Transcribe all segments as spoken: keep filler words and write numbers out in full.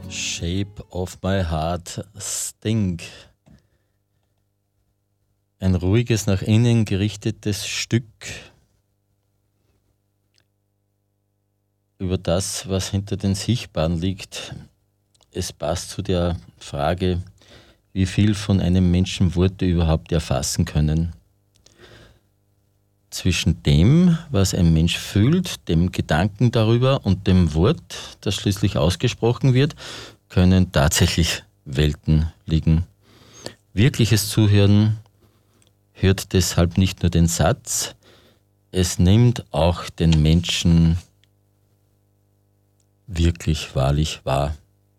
Shape of my heart, Sting. Ein ruhiges, nach innen gerichtetes Stück über das, was hinter den Sichtbaren liegt. Es passt zu der Frage, wie viel von einem Menschen Worte überhaupt erfassen können. Zwischen dem, was ein Mensch fühlt, dem Gedanken darüber und dem Wort, das schließlich ausgesprochen wird, können tatsächlich Welten liegen. Wirkliches Zuhören hört deshalb nicht nur den Satz, es nimmt auch den Menschen wirklich wahrlich wahr.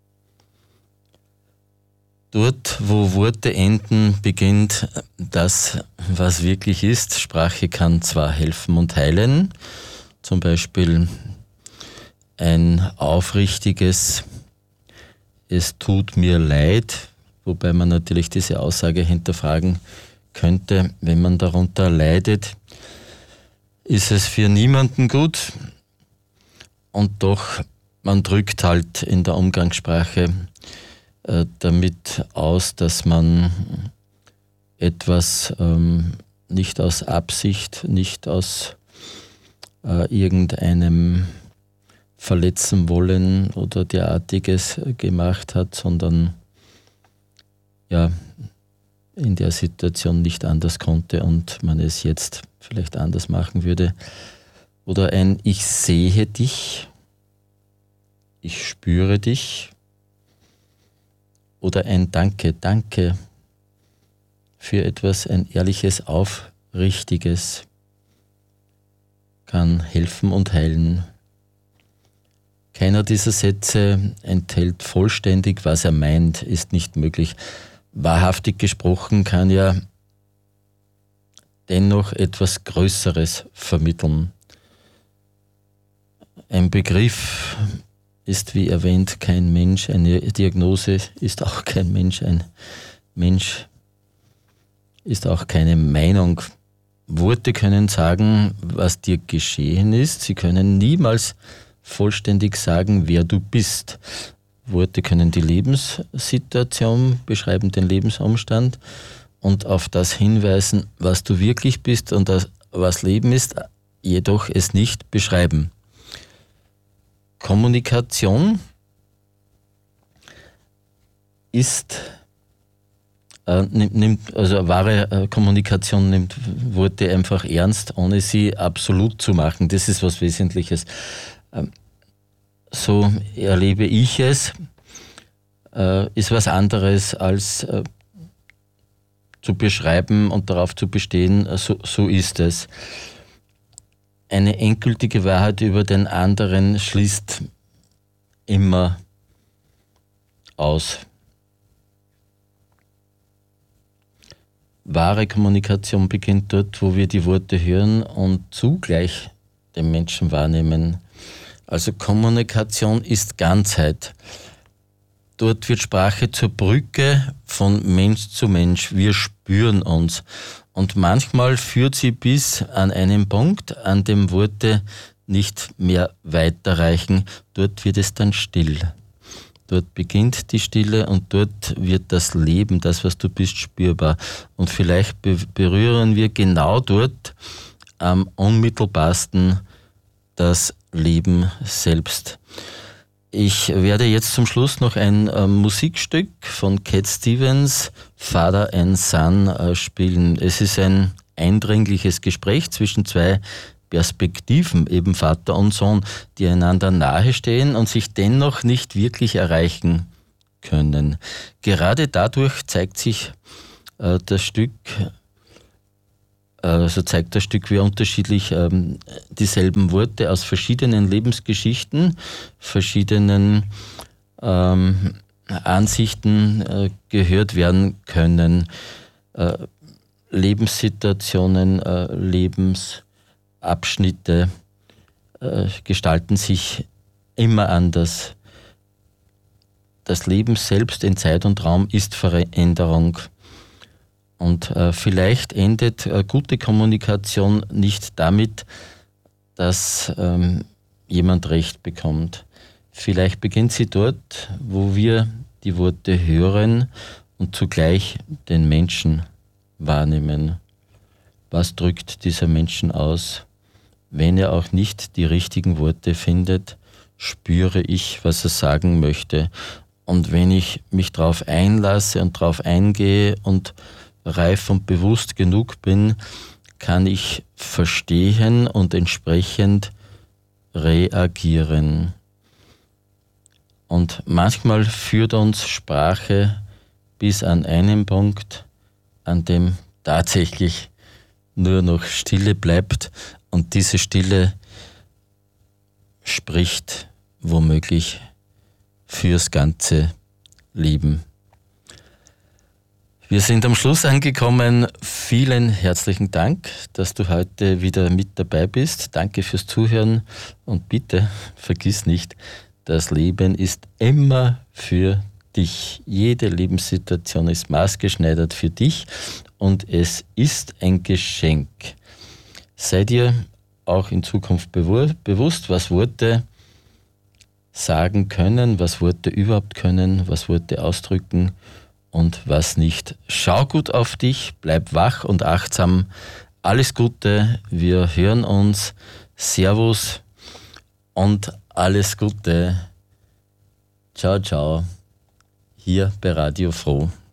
Dort, wo Worte enden, beginnt das, was wirklich ist. Sprache kann zwar helfen und heilen, zum Beispiel ein aufrichtiges "Es tut mir leid", wobei man natürlich diese Aussage hinterfragen könnte, wenn man darunter leidet, ist es für niemanden gut, und doch, man drückt halt in der Umgangssprache damit aus, dass man etwas ähm, nicht aus Absicht, nicht aus äh, irgendeinem Verletzen wollen oder derartiges gemacht hat, sondern ja in der Situation nicht anders konnte und man es jetzt vielleicht anders machen würde. Oder ein "Ich sehe dich", "Ich spüre dich", oder ein "Danke, danke" für etwas, ein ehrliches, aufrichtiges, kann helfen und heilen. Keiner dieser Sätze enthält vollständig, was er meint, ist nicht möglich. Wahrhaftig gesprochen kann ja dennoch etwas Größeres vermitteln. Ein Begriff ist, wie erwähnt, kein Mensch, eine Diagnose ist auch kein Mensch, ein Mensch ist auch keine Meinung. Worte können sagen, was dir geschehen ist, sie können niemals vollständig sagen, wer du bist. Worte können die Lebenssituation beschreiben, den Lebensumstand, und auf das hinweisen, was du wirklich bist und was Leben ist, jedoch es nicht beschreiben. Kommunikation ist, äh, nimmt, also wahre äh, Kommunikation nimmt Worte einfach ernst, ohne sie absolut zu machen. Das ist was Wesentliches. Ähm, so erlebe ich es, äh, ist was anderes als äh, zu beschreiben und darauf zu bestehen, äh, so, so ist es. Eine endgültige Wahrheit über den anderen schließt immer aus. Wahre Kommunikation beginnt dort, wo wir die Worte hören und zugleich den Menschen wahrnehmen. Also Kommunikation ist Ganzheit. Dort wird Sprache zur Brücke von Mensch zu Mensch. Wir spüren uns. Und manchmal führt sie bis an einen Punkt, an dem Worte nicht mehr weiterreichen. Dort wird es dann still. Dort beginnt die Stille und dort wird das Leben, das, was du bist, spürbar. Und vielleicht berühren wir genau dort am unmittelbarsten das Leben selbst. Ich werde jetzt zum Schluss noch ein äh, Musikstück von Cat Stevens, Father and Son, äh, spielen. Es ist ein eindringliches Gespräch zwischen zwei Perspektiven, eben Vater und Sohn, die einander nahestehen und sich dennoch nicht wirklich erreichen können. Gerade dadurch zeigt sich äh, das Stück, also zeigt das Stück, wie unterschiedlich ähm, dieselben Worte aus verschiedenen Lebensgeschichten, verschiedenen ähm, Ansichten äh, gehört werden können. Äh, Lebenssituationen, äh, Lebensabschnitte äh, gestalten sich immer anders. Das Leben selbst in Zeit und Raum ist Veränderung. Und äh, vielleicht endet äh, gute Kommunikation nicht damit, dass ähm, jemand Recht bekommt. Vielleicht beginnt sie dort, wo wir die Worte hören und zugleich den Menschen wahrnehmen. Was drückt dieser Menschen aus? Wenn er auch nicht die richtigen Worte findet, spüre ich, was er sagen möchte. Und wenn ich mich darauf einlasse und darauf eingehe und reif und bewusst genug bin, kann ich verstehen und entsprechend reagieren. Und manchmal führt uns Sprache bis an einen Punkt, an dem tatsächlich nur noch Stille bleibt, und diese Stille spricht womöglich fürs ganze Leben. Wir sind am Schluss angekommen. Vielen herzlichen Dank, dass du heute wieder mit dabei bist. Danke fürs Zuhören und bitte vergiss nicht, das Leben ist immer für dich. Jede Lebenssituation ist maßgeschneidert für dich und es ist ein Geschenk. Sei dir auch in Zukunft bewusst, was Worte sagen können, was Worte überhaupt können, was Worte ausdrücken und was nicht. Schau gut auf dich, bleib wach und achtsam. Alles Gute, wir hören uns. Servus und alles Gute. Ciao, ciao. Hier bei Radio Froh.